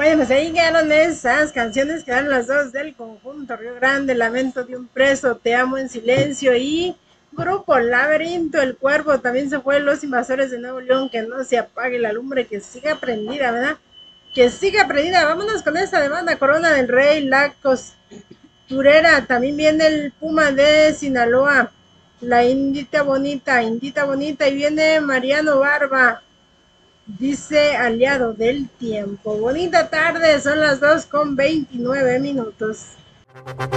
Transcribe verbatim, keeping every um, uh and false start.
Bueno, pues ahí quedaron esas canciones, quedaron las dos del conjunto Río Grande, Lamento de un preso, Te amo en silencio y Grupo Laberinto, El Cuervo, también se fue Los Invasores de Nuevo León, que no se apague la lumbre, que siga prendida, ¿verdad? Que siga prendida. Vámonos con esta de banda Corona del Rey, La Costurera, también viene el Puma de Sinaloa, La Indita Bonita, Indita Bonita, y viene Mariano Barba, dice Aliado del Tiempo. Bonita tarde, son las dos con veintinueve minutos.